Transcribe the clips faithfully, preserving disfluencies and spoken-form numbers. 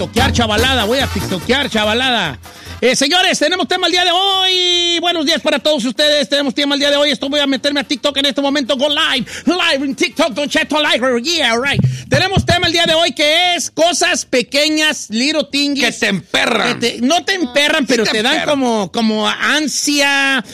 tiktokear, chavalada. Voy a tiktokear, chavalada. Eh, señores, tenemos tema el día de hoy. Buenos días para todos ustedes. Tenemos tema el día de hoy. Esto voy a meterme a TikTok en este momento. Go live. Live en TikTok. Don Cheto Live. Yeah, right. Tenemos tema el día de hoy que es cosas pequeñas, little things. Que te emperran. Que te, no te emperran, sí pero te, te dan emperran. como, como ansia,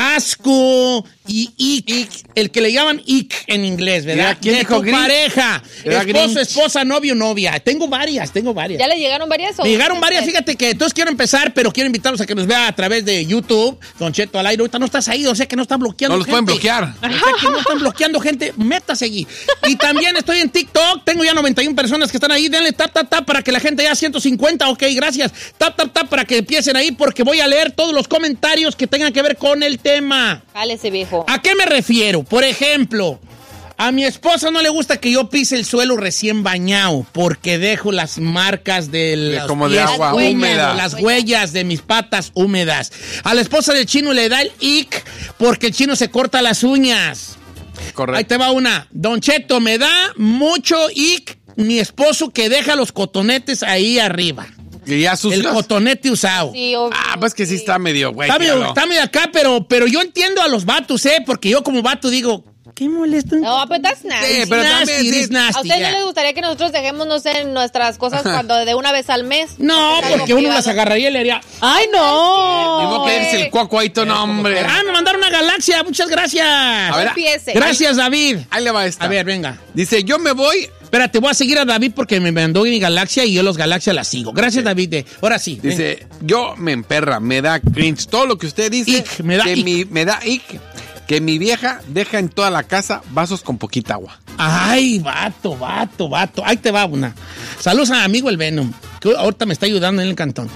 asco y ick. El que le llaman ick en inglés, ¿verdad? ¿Quién de dijo tu Grinch? pareja. Era Esposo, Grinch. esposa, novio, novia. Tengo varias, tengo varias. ¿Ya le llegaron varias? Me llegaron varias, fíjate que entonces quiero empezar, pero quiero invitarlos a que nos vea a través de YouTube, Don Cheto al aire. Ahorita no estás ahí, o sea que no están bloqueando No los gente. pueden bloquear. O sea que no están bloqueando gente, métase allí. Y también estoy en TikTok, tengo ya noventa y una personas que están ahí, denle tap, tap, tap para que la gente ya ciento cincuenta, ok, gracias. Tap, tap, tap para que empiecen ahí porque voy a leer todos los comentarios que tengan que ver con el tema. Cálese, viejo. ¿A qué me refiero? Por ejemplo, a mi esposa no le gusta que yo pise el suelo recién bañado porque dejo las marcas de los como de pies agua húmedos, húmeda. las huellas de mis patas húmedas. A la esposa del chino le da el ick porque el chino se corta las uñas. Correcto. Ahí te va una. Don Cheto, me da mucho ick mi esposo que deja los cotonetes ahí arriba. Y ya sucios. El cotonete usado. Sí, obvio. Ah, pues que sí está medio, güey. Está medio, claro. está medio acá, pero, pero yo entiendo a los vatos, ¿eh? Porque yo como vato digo, ¿qué molesto? No, pero that's nasty. Sí, pero nasty, también, sí. it's nasty, ¿A usted ya. no le gustaría que nosotros dejemos, no sé, nuestras cosas cuando de una vez al mes? No, Es algo porque uno privado. las agarraría y le haría, ¡Ay, no! Ni modo que eres el cuacuaito, no, hombre. ah, me mandaron una galaxia, muchas gracias. A ver, Empiece. Gracias, David. Ahí le va esta. A ver, venga. Dice, yo me voy. Espérate, voy a seguir a David porque me mandó mi galaxia y yo los galaxias las sigo. Gracias, David. Eh, Ahora sí. venga. Dice, yo me emperra, me da cringe. Todo lo que usted dice. Ick, me da que ick. Mi, me da ick. Que mi vieja deja en toda la casa vasos con poquita agua. Ay, vato, vato, vato. Ahí te va una. Saludos a mi amigo el Venom, que ahorita me está ayudando en el cantón.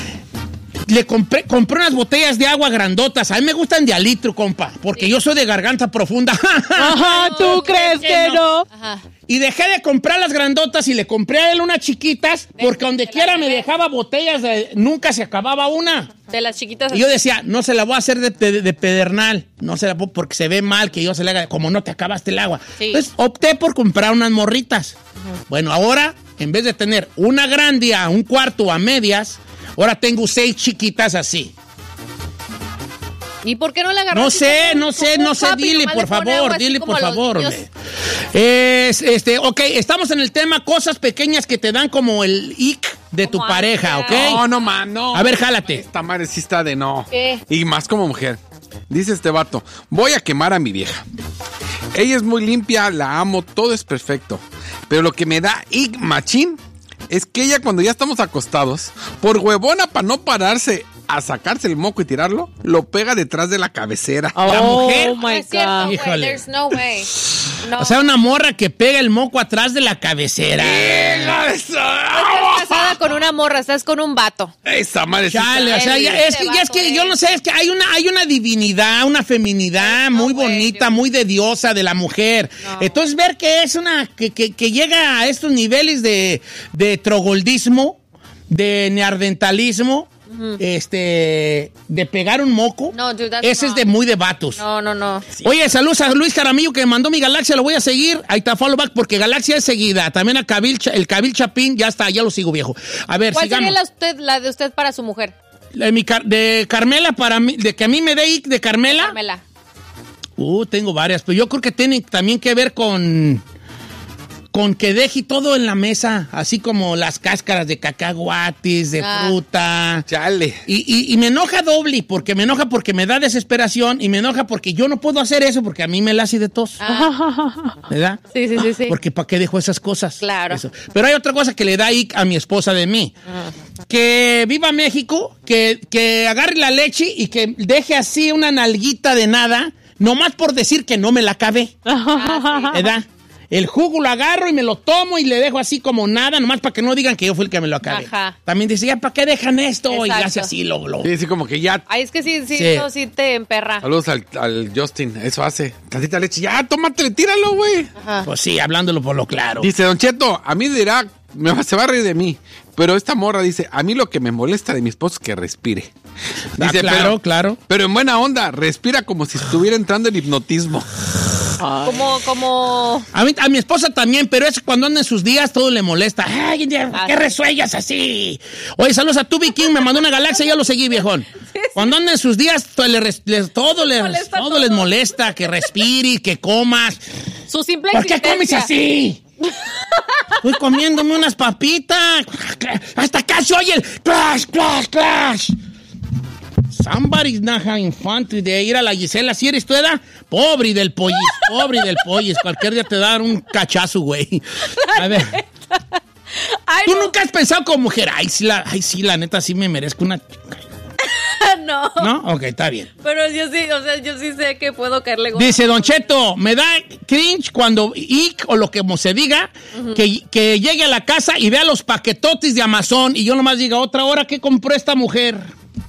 Le compré, compré unas botellas de agua grandotas. A mí me gustan de a litro, compa, porque yo soy de garganta profunda. Ajá, ¿tú crees que no? Ajá. Y dejé de comprar las grandotas y le compré a él unas chiquitas, porque donde quiera me dejaba botellas, de, nunca se acababa una. De las chiquitas. Y yo decía, no se la voy a hacer de, de- de pedernal, no se la puedo, porque se ve mal que yo se le haga, como no te acabaste el agua. Sí. Entonces opté por comprar unas morritas. Bueno, ahora, en vez de tener una grande a un cuarto a medias, ahora tengo seis chiquitas así. ¿Y por qué no le agarras? No así sé, como- no sé, como no un sé, papi, dile nomás por le pone favor, agua así dile como por los favor. niños? hombre. Es, este, ok, estamos en el tema cosas pequeñas que te dan como el ick de tu Como pareja, ansia. ¿ok? No, no, man, no. A ver, jálate. Esta madre sí está de no. ¿Qué? Y más como mujer. Dice este vato, voy a quemar a mi vieja. Ella es muy limpia, la amo, todo es perfecto. Pero lo que me da ick machín es que ella cuando ya estamos acostados, por huevona para no pararse a sacarse el moco y tirarlo, lo pega detrás de la cabecera. La Oh, mujer. No my es cierto, God. güey. Híjole. There's no way. No. O sea, una morra que pega el moco atrás de la cabecera. ¡Venga, eso! No estás casada con una morra, estás con un vato. Esa madre sí Chale, está- o sea, ya- es que, ya es que yo no sé, es que hay una, hay una divinidad, una feminidad No, muy güey, bonita, yo- muy de diosa de la mujer. No. Entonces, ver que es una, que, que, que llega a estos niveles de, de trogoldismo, de neardentalismo, este, de pegar un moco, No, dude, that's ese es wrong. de muy de vatos. No, no, no. Oye, saludos a Luis Jaramillo que me mandó mi Galaxia, lo voy a seguir. Ahí está, follow back, porque Galaxia es seguida. También a Cabil, Cha- el Cabil Chapín, ya está, ya lo sigo, viejo. A ver, ¿Cuál sigamos. sería la, usted, la de usted para su mujer? De, mi Car- de Carmela para mí, de que a mí me dé ick de Carmela. Carmela. Uh, tengo varias, pero yo creo que tiene también que ver con con que deje todo en la mesa, así como las cáscaras de cacahuates, de Ah. fruta. Chale. Y, y- y me enoja doble, porque me enoja porque me da desesperación y me enoja porque yo no puedo hacer eso porque a mí me la hace de tos. Ah, ¿Verdad? sí, sí, sí, sí. Porque ¿para qué dejo esas cosas? Claro. Eso. Pero hay otra cosa que le da ick a mi esposa de mí. Que viva México, que, que agarre la leche y que deje así una nalguita de nada, nomás por decir que no me la acabé. Ah, ¿Verdad? El jugo lo agarro y me lo tomo y le dejo así como nada, nomás para que no digan que yo fui el que me lo acabé. Ajá. También dice, ya, ¿para qué dejan esto? Y Exacto. hace así, lo, lo. Sí, sí, como que ya. Ay, es que sí, sí, Sí. no, sí te emperra. Saludos al, al Justin, eso hace. Tantita leche, ya, tómatele, tíralo, güey. Ajá. Pues sí, hablándolo por lo claro. Dice, Don Cheto, a mí dirá, me va- se va a reír de mí. Pero esta morra dice, a mí lo que me molesta de mi esposo es que respire. Ah, claro, pero, claro. Pero en buena onda, respira como si estuviera entrando en hipnotismo. Como, como... A, mí, a mi esposa también, pero es cuando anda en sus días todo le molesta. Ay, Ah, ¿qué sí. resuellas así? Oye, saludos a Tubi King, me mandó una galaxia, ya lo seguí, viejón. Cuando anda en sus días, to- le res- les- todo, les, Molesta todo todo. les molesta, que respires, que comas. Su simple ¿Por qué comes existencia. así? Estoy comiéndome unas papitas. Hasta acá se oye el clash, clash, clash. Somebody's not having fun today. Ir a la Gisela, si eres tú, edad, pobre del pollis, pobre del pollis. Cualquier día te da un cachazo, güey. A ver, Ay, tú no. nunca has pensado como mujer, ay, sí, la, ay, sí, la neta, sí me merezco una... no. ¿No? Ok, está bien. Pero yo sí, o sea, yo sí sé que puedo caerle gordo. Dice Don Cheto, me da cringe cuando, ic, o lo que como se diga, que, que llegue a la casa y vea los paquetotes de Amazon y yo nomás diga, otra hora que compró esta mujer.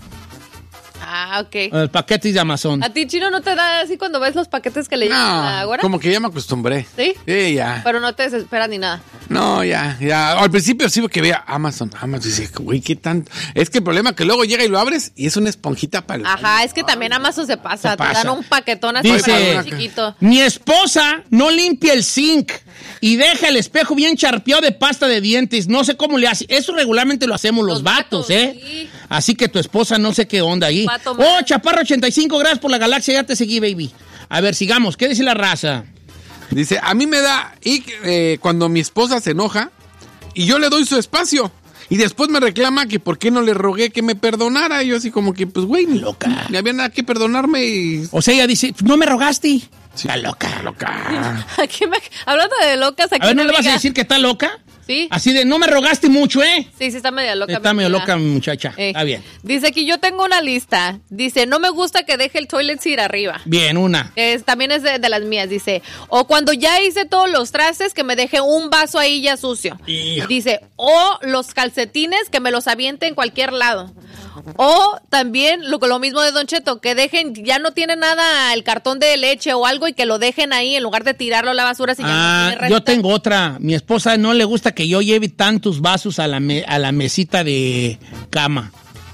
Ah, ok. Los paquetes de Amazon. ¿A ti, Chino, no te da así cuando ves los paquetes que le llegan a la No, güera? como que ya me acostumbré. ¿Sí? Sí, ya. Pero no te desesperas ni nada. No, ya, ya. Al principio sí que veía Amazon, Amazon. Dice, güey, ¿qué tanto? Es que el problema es que luego llega y lo abres y es una esponjita para el Ajá, es que también Amazon se pasa. Se Te pasa. dan un paquetón así Dice, para un chiquito. mi esposa no limpia el zinc y deja el espejo bien charpeado de pasta de dientes. No sé cómo le hace. Eso regularmente lo hacemos los, Los vatos, vatos, ¿eh? sí. Así que tu esposa no sé qué onda ahí. Vato mal. Oh, Chaparro ochenta y cinco, gracias por la galaxia. Ya te seguí, baby. A ver, sigamos. ¿Qué dice la raza? Dice, a mí me da y eh, cuando mi esposa se enoja y yo le doy su espacio. Y después me reclama que por qué no le rogué que me perdonara. Y yo así como que, pues, güey, ni Loca. Ni había nada que perdonarme y... O sea, ella dice, no me rogaste. Sí. Está loca. Loca. Aquí me- hablando de locas, aquí A ver, ¿no una le vas a amiga- decir que está loca? Sí. Así de, no me rogaste mucho, ¿eh? Sí, sí, está medio loca. Está mi medio amiga. loca, mi muchacha. Eh. Está bien. Dice aquí, yo tengo una lista. Dice, no me gusta que deje el toilet seat arriba. Bien, una. Que es- también es de, de las mías, dice. O cuando ya hice todos los trastes, que me deje un vaso ahí ya sucio. Hijo. Dice, o los calcetines, que me los aviente en cualquier lado. O también lo, lo mismo de Don Cheto, que dejen, ya no tiene nada el cartón de leche o algo y que lo dejen ahí en lugar de tirarlo a la basura si ya no Ah, tiene resta. yo tengo otra. Mi esposa no le gusta que yo lleve tantos vasos a la, me- a la mesita de cama.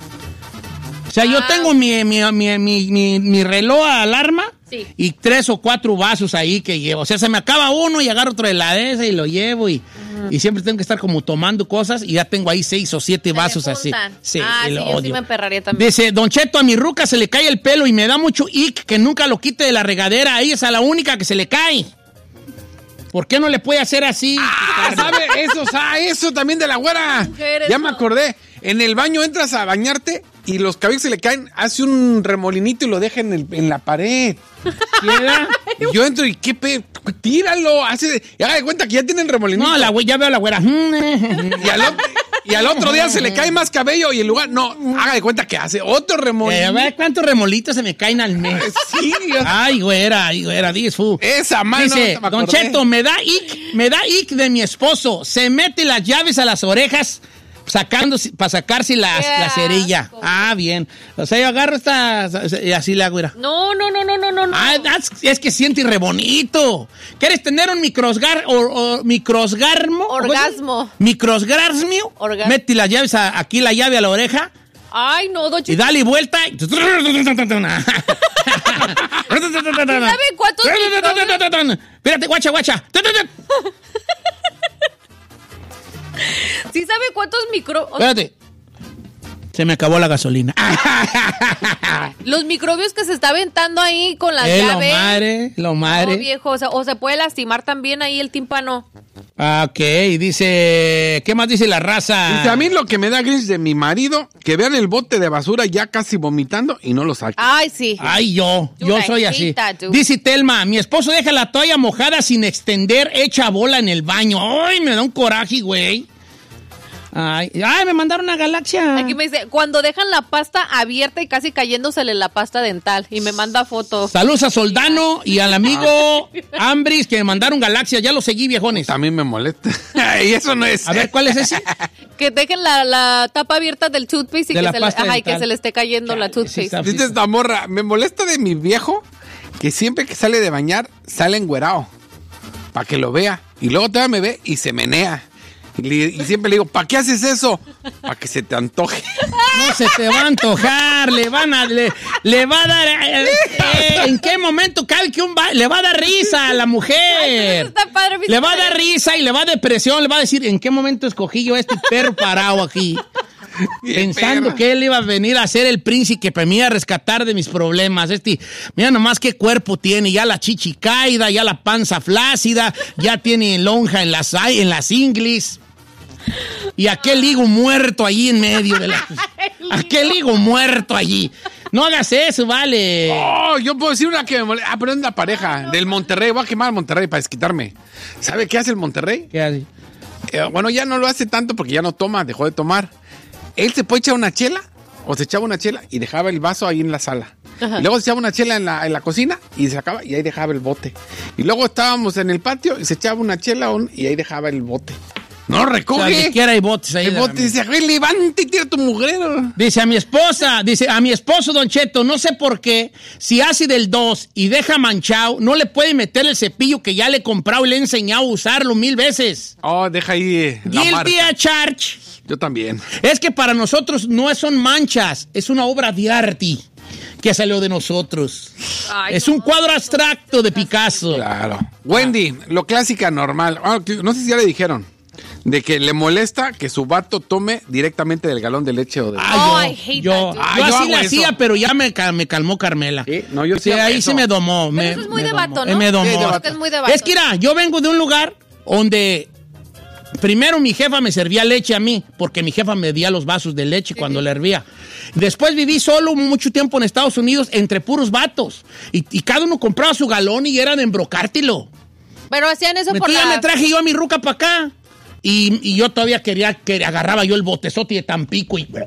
O sea, yo Ah. tengo mi, mi, mi, mi, mi- mi reloj alarma Sí. y tres o cuatro vasos ahí que llevo. O sea, se me acaba uno y agarro otro de la de esa y lo llevo y, y siempre tengo que estar como tomando cosas y ya tengo ahí seis o siete Se me vasos así. juntan. Sí, ah, y sí, lo yo sí odio. me emperraría también. Dice, Don Cheto, a mi ruca se le cae el pelo y me da mucho ick que nunca lo quite de la regadera. Ahí es a la única que se le cae. ¿Por qué no le puede hacer así? Ah, ¿sabe? Eso, ah, eso también de la güera. Mujer, Ya eso. me acordé. En el baño entras a bañarte y los cabellos se le caen, hace un remolinito y lo deja en, el- en la pared. ¿Quiera? Y yo entro y qué pe... Tíralo, hace de... y haga de cuenta que ya tiene el remolinito. No, la güey, ya veo a la güera. Y al, otro, y al otro día se le cae más cabello y en lugar... No, haga de cuenta que hace otro Eh, a remolinito. ver cuántos remolitos se me caen al mes. Sí, yo- Ay, güera, ay, güera, dices, fu. esa mano. Dice, me Don acordé. Cheto, me da ick, me da ick de mi esposo. Se mete las llaves a las orejas sacando para sacarse las, Qué la cerilla. asco. Ah, bien. O sea, yo agarro esta y así la güera. No, no, no, no, no, no. no. Ah, that's- es que siente re bonito. ¿Quieres tener un microsgar o, o microsgarmo? Orgasmo. Microsgarmio. Orgasmo. Mete las llaves a- aquí la llave a la oreja Ay, no, Don y Cheto. dale vuelta. y- ¿Sabe cuántos microbios? Espérate, guacha, guacha. ¿Sí sabe cuántos micro... o- Espérate. Se me acabó la gasolina. los microbios que se está aventando ahí con la Eh, lo llave? madre, lo No, madre. viejo, o, sea, o se puede lastimar también ahí el tímpano. Ah, ok, dice, ¿qué más dice la raza? Dice, a mí lo que me da gris de mi marido, que vean el bote de basura ya casi vomitando y no lo saquen. Ay, sí. Ay, yo, Dude, yo I soy hate así. that, dude. Dice Telma, mi esposo deja la toalla mojada sin extender, hecha bola en el baño. Ay, me da un coraje, güey. Ay, ay, me mandaron una galaxia. Aquí me dice, cuando dejan la pasta abierta y casi cayéndosele la pasta dental. Y me manda fotos. Saludos a Soldano y al amigo Ambris que me mandaron galaxia. Ya lo seguí, viejones. También me molesta. y eso no es. A ver, ¿cuál es ese? Que dejen la, la tapa abierta del toothpaste y, De que la se, le, pasta ajá, y que dental. se le esté cayendo la Chale, sí toothpaste. está- Dice esta morra, me molesta de mi viejo que siempre que sale de bañar sale enguerado. Para que lo vea. Y luego todavía me ve y se menea. Y, le- y siempre le digo, ¿para qué haces eso? Para que se te antoje. No se te va a antojar, le van a, le, le va a dar, eh, eh, ¿en qué momento cabe que un ba- le va a dar risa a la mujer? Está padre, mi Le va a señora. dar risa y le va a depresión, le va a decir, ¿en qué momento escogí yo a este perro parado aquí? Bien Pensando perra. que él iba a venir a ser el príncipe que me iba a rescatar de mis problemas. Este, mira nomás qué cuerpo tiene, ya la chichi caída, ya la panza flácida, ya tiene lonja en las, en las inglis. Y aquel higo muerto allí en medio de la... Aquel higo muerto allí. No hagas eso, vale. Oh, yo puedo decir una que me molesta. Ah, pero es la pareja del Monterrey. Voy a quemar al Monterrey para desquitarme. ¿Sabe qué hace el Monterrey? ¿Qué hace? Eh, bueno, ya no lo hace tanto porque ya no toma, dejó de tomar. Él se puede echar una chela, o se echaba una chela y dejaba el vaso ahí en la sala. Ajá. Y luego se echaba una chela en la, en la cocina y se acaba y ahí dejaba el bote. Y luego estábamos en el patio y se echaba una chela un- y ahí dejaba el bote. No O sea, recoge. ni siquiera hay botes ahí. El de bote la- dice, güey, levanta y tira tu mugrero. Dice a mi esposa, dice a mi esposo Don Cheto, no sé por qué, si hace del dos y deja manchado, no le puede meter el cepillo que ya le he comprado y le he enseñado a usarlo mil veces. Oh, deja ahí eh, la Guilty marca. a charge. Yo también. Es que para nosotros no son manchas, es una obra de arte que salió de nosotros. Ay, Es no. un cuadro abstracto de Picasso. Claro. Wendy, lo clásica normal. Ah, que- no sé si ya le dijeron. De que le molesta que su vato tome directamente del galón de leche o de... Ah, Oh, yo, I hate yo, that, dude. Ah, yo yo así hago le eso. hacía, pero ya me, ca- me calmó Carmela. Sí, no, yo sí Sí, hago ahí eso. se me domó. Pero me- eso es muy me de domó, vato, eh, ¿no? Me domó. Sí, de vato. Es muy de vato. Es que mira, yo vengo de un lugar donde primero mi jefa me servía leche a mí, porque mi jefa me día los vasos de leche cuando le hervía. Después viví solo mucho tiempo en Estados Unidos entre puros vatos. Y, y cada uno compraba su galón y era de embrocártelo. Pero hacían eso por Entonces ya la... me traje yo a mi ruca para acá. Y, y yo todavía quería que agarraba yo el botezote de Tampico y...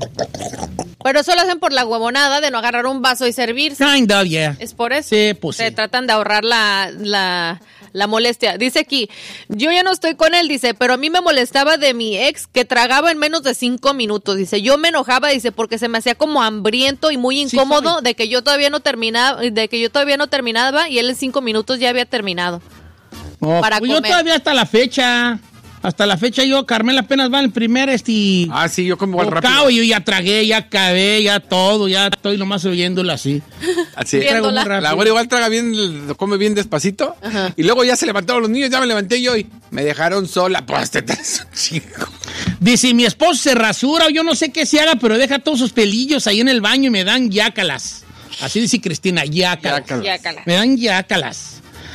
Pero eso lo hacen por la huevonada de no agarrar un vaso y servirse. Kind of, yeah. Es por eso. Sí, pues Se sí. tratan de ahorrar la, la, la molestia. Dice aquí, yo ya no estoy con él, dice, pero a mí me molestaba de mi ex que tragaba en menos de cinco minutos. Dice, yo me enojaba, dice, porque se me hacía como hambriento y muy Sí, incómodo soy. de que yo todavía no terminaba, de que yo todavía no terminaba y él en cinco minutos ya había terminado. No, para pues yo comer. todavía hasta la fecha, hasta la fecha yo, Carmela apenas va en el primer este Ah, sí, yo como igual rápido. bocado y yo ya tragué, ya acabé, ya todo, ya estoy nomás oyéndola así. Así. Viéndola. Traigo muy rápido. La güera igual traga bien, lo come bien despacito. Ajá. Y luego ya se levantaron los niños, ya me levanté yo y me dejaron sola. Pues te traes un chico. Dice, mi esposo se rasura o yo no sé qué se haga, pero deja todos sus pelillos ahí en el baño y me dan yácalas. Así dice Cristina, yácalas. Yácalas. Yácala. Me dan yácalas.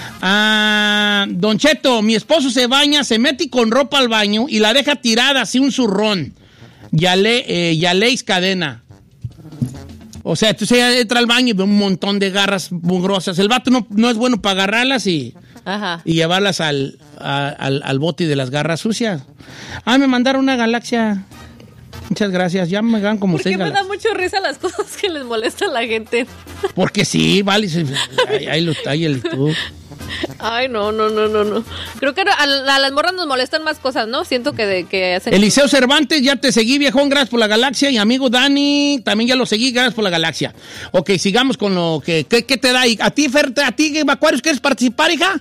Ah, Don Cheto, mi esposo se baña, se mete con ropa al baño y la deja tirada así un zurrón. Ya le, eh, ya leis cadena. O sea, entonces ella entra al baño y ve un montón de garras mugrosas. El vato no, no es bueno para agarrarlas y, Ajá. y llevarlas al, a- al, al bote de las garras sucias. Ah, me mandaron una galaxia. Muchas gracias. Ya me dan como ¿Por seis qué me da galaxias. mucho risa las cosas que les molestan a la gente? Porque sí, vale. sí, Ahí, ahí lo está, ahí el tú. Ay, no, no, no, no, no. Creo que a, a las morras nos molestan más cosas, ¿no? Siento que, de, que hacen... Eliseo Cervantes, ya te seguí, viejón, gracias por la galaxia. Y amigo Dani, también ya lo seguí, gracias por la galaxia. Ok, sigamos con lo que... ¿Qué, qué te da? ¿A ti, Fer, a ti, Aquarius, quieres participar, hija?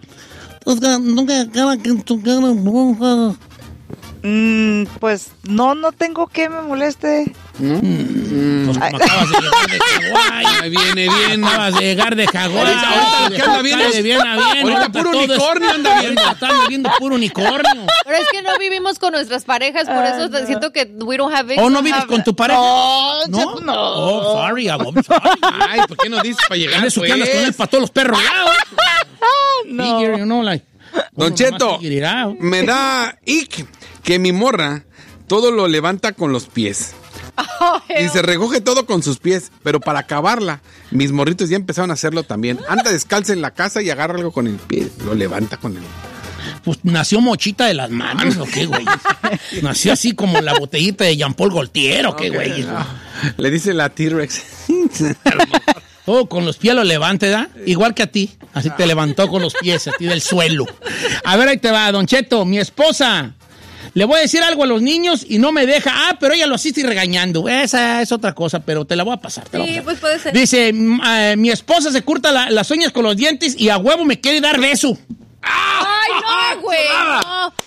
Mm, pues no, no tengo que me moleste. Pues como acabas de llegar de Hawái. Ahí viene bien. Acabas de llegar de Hawái. Ahorita- ahorita lo que anda viendo es- De bien a bien. ahorita puro todo es- unicornio anda viendo. Ahorita Están viendo puro unicornio. Pero es que no vivimos con nuestras parejas, por eso te- siento que we don't have it. ¿O no vives con tu pareja? No, ¿No? no. Oh, sorry, I'm sorry. Ay, ¿por qué no dices para llegar? Eso que andas pues? con él para todos los perros lados. No. Figure, you know, like, Don uno Cheto, nomás figure it out. me da ick que mi morra todo lo levanta con los pies. Y se recoge todo con sus pies, pero para acabarla, mis morritos ya empezaron a hacerlo también. Anda descalza en la casa y agarra algo con el pie, lo levanta con el... Pues nació mochita de las manos, ¿o qué, güey? Nació así como la botellita de Jean-Paul Gaultier, ¿o qué, güey? Le dice la T-Rex. Todo con los pies lo levante, ¿da? Igual que a ti. Así te levantó con los pies, a ti del suelo. A ver, ahí te va, Don Cheto, mi esposa. Le voy a decir algo a los niños y no me deja. Ah, pero ella lo asiste regañando. Esa es otra cosa, pero te la voy a pasar. te la voy a Sí, pasar. pues puede ser. Dice, mm, eh, mi esposa se curta la- las uñas con los dientes y a huevo me quiere dar beso. Ay, no, güey. No.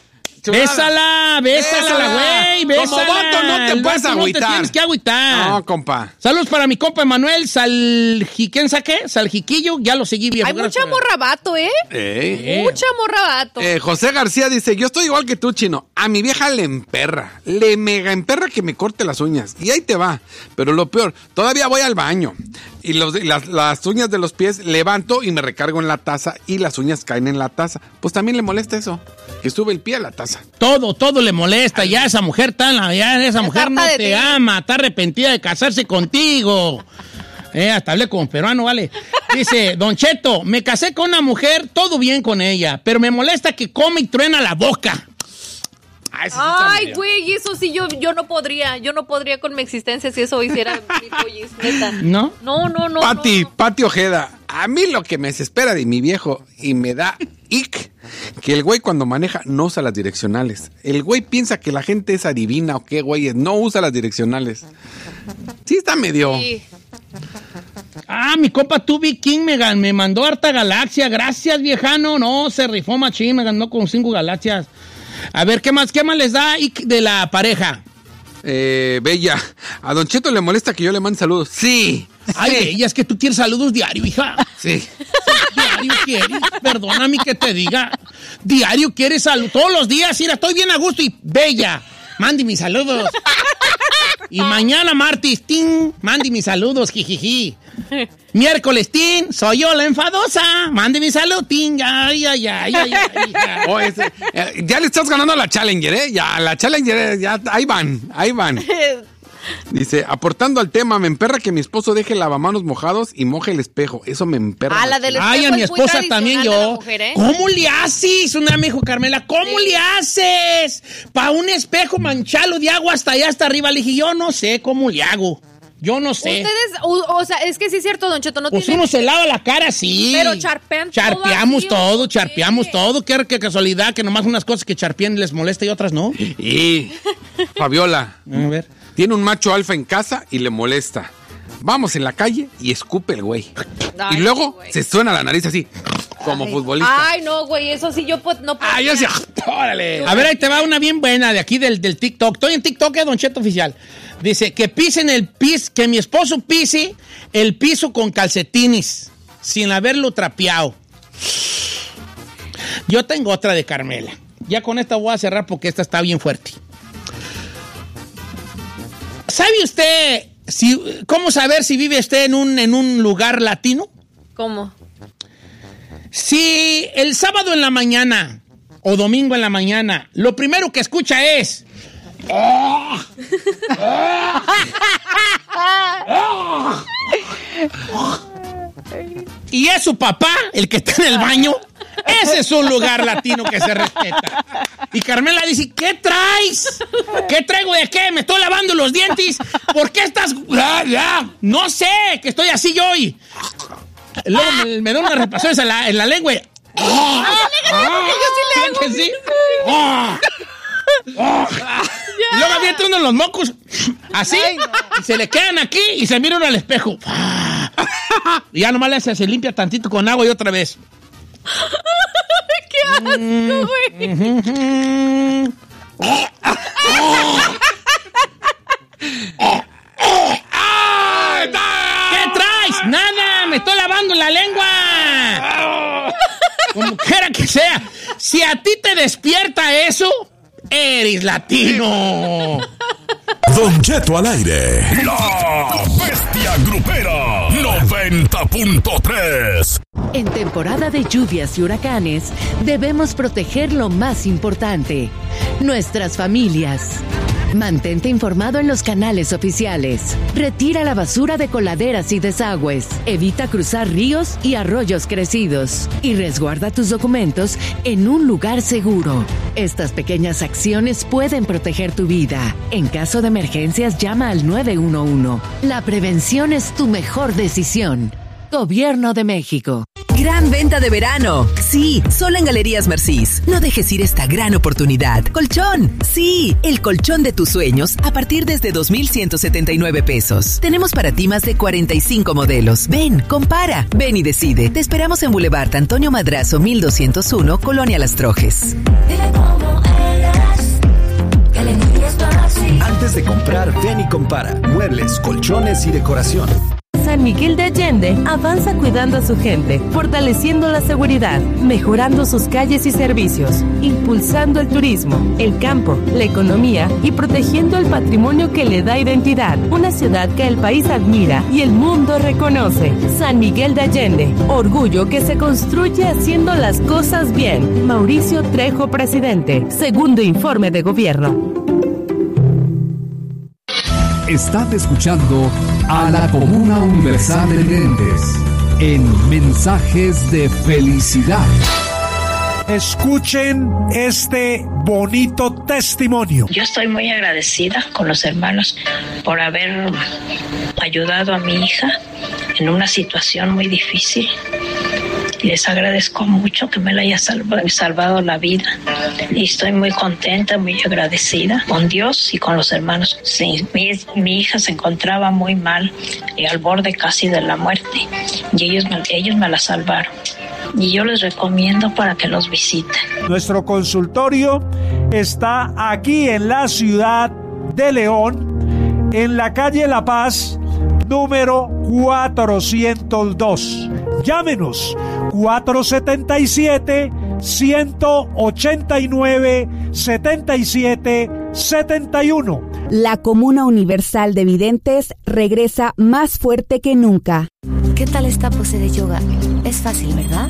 chulada. Bésala, bésala, güey, bésala. Como vato no te El puedes vato agüitar. No te tienes que agüitar. No, compa. Saludos para mi compa Emanuel Saljiquén, ¿saqué? Saljiquillo, ya lo seguí bien. Hay mucha morrabato, ¿eh? Eh. Mucha morrabato. Eh, José García dice, yo estoy igual que tú, Chino. A mi vieja le emperra, le mega emperra que me corte las uñas. Y ahí te va. Pero lo peor, todavía voy al baño. Y los, las, las uñas de los pies levanto y me recargo en la taza y las uñas caen en la taza. Pues también le molesta eso, que sube el pie a la taza. Todo, todo le molesta. Ya esa mujer tan, ya esa mujer no te ama, está arrepentida de casarse contigo. Eh, hasta hablé como peruano, vale. Dice, Don Cheto, me casé con una mujer, todo bien con ella, pero me molesta que come y truena la boca. Ay, sí, Ay, güey, eso sí, yo, yo no podría. Yo no podría con mi existencia si eso hiciera mi pollis, neta. ¿No? No, no, no. Pati, no, no. Pati Ojeda, a mí lo que me desespera de mi viejo y me da ick, que el güey cuando maneja no usa las direccionales. El güey piensa que la gente es adivina o qué güey, no usa las direccionales. Sí está medio... Sí. Ah, mi compa Tubi King me, gan- me mandó harta galaxia. Gracias, viejano. No, se rifó machín, me ganó con cinco galaxias. A ver, ¿qué más, qué más les da ick de la pareja? Eh, Bella, a Don Cheto le molesta que yo le mande saludos. Sí. Ay, sí. Bella, es que tú quieres saludos diario, hija. Sí. Diario quieres, perdóname que te diga. Diario quieres saludos. Todos los días, mira, estoy bien a gusto y Bella, mande mis saludos. Y mañana, martes, tin, mande mis saludos, jijiji. Miércoles, tin, soy yo la enfadosa. Mande mi salud, tin, ay, ay, ay, ay, ay, hija. Oh, ese, eh, ya le estás ganando a la Challenger, ¿eh? Ya, la Challenger, eh, ya, ahí van, ahí van. Dice, aportando al tema, me emperra que mi esposo deje el lavamanos mojados y moje el espejo. Eso me emperra. Ah, la del Ay, a espejo mi es muy esposa también tradicional de yo. la mujer, ¿eh? ¿Cómo le haces? Una vez me dijo Carmela, ¿cómo Sí. le haces? Para un espejo mancharlo de agua hasta allá, hasta arriba. Le dije, yo no sé cómo le hago. Yo no sé. Ustedes, o, o sea, es que sí es cierto, Don Cheto, no Pues tiene... uno se lava la cara, sí. Pero charpean todo Charpeamos así, todo, ¿o charpeamos qué? todo. Qué, qué casualidad que nomás unas cosas que charpean les molesta y otras no. Y Fabiola, A ver. tiene un macho alfa en casa y le molesta. Vamos en la calle y escupe el güey. Ay, y luego güey. se suena la nariz así, como Ay. futbolista. Ay, no, güey, eso sí yo pues, no puedo. Ah, ya se... ¡Órale! A ver, ahí te va una bien buena de aquí del, del TikTok. Estoy en TikTok, eh, Don Cheto Oficial. Dice que pisen el piso, que mi esposo pise el piso con calcetines, sin haberlo trapeado. Yo tengo otra de Carmela. Ya con esta voy a cerrar porque esta está bien fuerte. ¿Sabe usted si, cómo saber si vive usted en un, en un lugar latino? ¿Cómo? Si el sábado en la mañana o domingo en la mañana, lo primero que escucha es... "Ah, ah, ah", y es su papá el que está en el baño, ese es un lugar latino que se respeta. Y Carmela dice, ¿qué traes? ¿Qué traigo de qué? ¿Me estoy lavando los dientes? ¿Por qué estás...? "Ah, ah"? No sé, que estoy así yo y... Luego me, me da unas repasones en la, en la lengua y... ¡Ah! ¿Sí que sí? ¡Ah! ¡Ah! Y luego avienta uno los mocos así y se le quedan aquí y se mira uno al espejo. ¡Ah! Y ya nomás le hace, se limpia tantito con agua y otra vez. ¡Qué asco, güey! Mm-hmm. ¿Qué traes? Nada, me estoy lavando la lengua. Como quiera que sea. Si a ti te despierta eso, eres latino. Don Cheto al aire. La bestia grupera noventa punto tres. En temporada de lluvias y huracanes, debemos proteger lo más importante, nuestras familias. Mantente informado en los canales oficiales. Retira la basura de coladeras y desagües. Evita cruzar ríos y arroyos crecidos. Y resguarda tus documentos en un lugar seguro. Estas pequeñas acciones pueden proteger tu vida. En caso de emergencias, llama al nueve uno uno. La prevención es tu mejor decisión. Gobierno de México. Gran venta de verano. Sí, solo en Galerías Mercís. No dejes ir esta gran oportunidad. Colchón. Sí, el colchón de tus sueños a partir desde dos mil ciento setenta y nueve pesos. Tenemos para ti más de cuarenta y cinco modelos. Ven, compara, ven y decide. Te esperamos en Boulevard Antonio Madrazo mil doscientos uno, Colonia Las Trojes. Vive como ella. Antes de comprar, ven y compara. Muebles, colchones y decoración. San Miguel de Allende avanza cuidando a su gente, fortaleciendo la seguridad, mejorando sus calles y servicios, impulsando el turismo, el campo, la economía y protegiendo el patrimonio que le da identidad. Una ciudad que el país admira y el mundo reconoce. San Miguel de Allende, orgullo que se construye haciendo las cosas bien. Mauricio Trejo, presidente. Segundo informe de gobierno. Estás escuchando a la Comuna Universal de Videntes en Mensajes de Felicidad. Escuchen este bonito testimonio. Yo estoy muy agradecida con los hermanos por haber ayudado a mi hija en una situación muy difícil. Les agradezco mucho que me la haya salvado, salvado la vida. Y estoy muy contenta, muy agradecida con Dios y con los hermanos. Sí, mi, mi hija se encontraba muy mal y al borde casi de la muerte. Y ellos me, ellos me la salvaron. Y yo les recomiendo para que los visiten. Nuestro consultorio está aquí en la ciudad de León, en la calle La Paz, número cuatrocientos dos. Llámenos cuatro siete siete, uno ocho nueve, siete siete siete uno. La Comuna Universal de Videntes regresa más fuerte que nunca. ¿Qué tal esta pose de yoga? Es fácil, ¿verdad?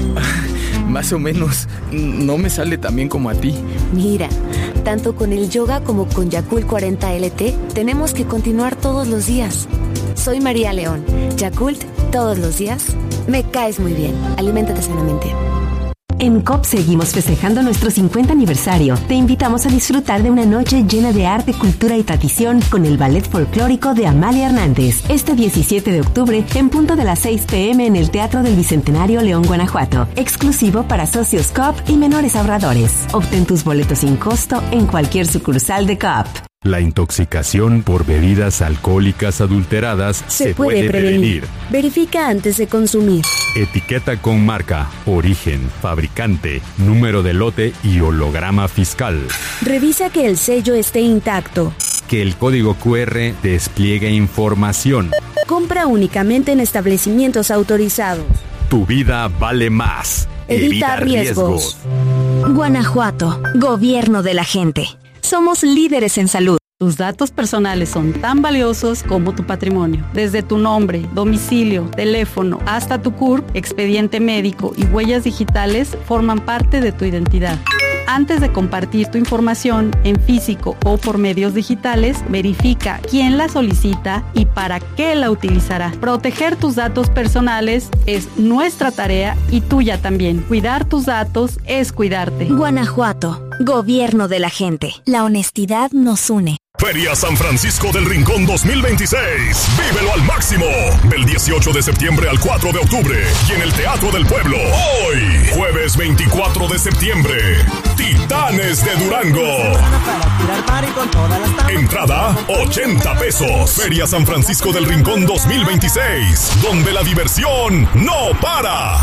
Más o menos. No me sale tan bien como a ti. Mira, tanto con el yoga como con Yakult cuarenta L T tenemos que continuar todos los días. Soy María León. Yakult todos los días. Me caes muy bien. Aliméntate sanamente. En C O P seguimos festejando nuestro cincuenta aniversario. Te invitamos a disfrutar de una noche llena de arte, cultura y tradición con el ballet folclórico de Amalia Hernández. Este diecisiete de octubre, en punto de las seis pm en el Teatro del Bicentenario, León, Guanajuato. Exclusivo para socios C O P y menores ahorradores. Obtén tus boletos sin costo en cualquier sucursal de C O P. La intoxicación por bebidas alcohólicas adulteradas se, se puede, puede prevenir. prevenir. Verifica antes de consumir. Etiqueta con marca, origen, fabricante, número de lote y holograma fiscal. Revisa que el sello esté intacto. Que el código cu erre despliegue información. Compra únicamente en establecimientos autorizados. Tu vida vale más. Evita, Evita riesgos. riesgos. Guanajuato, gobierno de la gente. Somos líderes en salud. Tus datos personales son tan valiosos como tu patrimonio. Desde tu nombre, domicilio, teléfono, hasta tu C U R P, expediente médico y huellas digitales forman parte de tu identidad. Antes de compartir tu información en físico o por medios digitales, verifica quién la solicita y para qué la utilizará. Proteger tus datos personales es nuestra tarea y tuya también. Cuidar tus datos es cuidarte. Guanajuato, gobierno de la gente. La honestidad nos une. Feria San Francisco del Rincón dos mil veintiséis. Vívelo al máximo. Del dieciocho de septiembre al cuatro de octubre. Y en el Teatro del Pueblo. Hoy, jueves veinticuatro de septiembre. Titanes de Durango. Entrada, ochenta pesos. Feria San Francisco del Rincón dos mil veintiséis. Donde la diversión no para.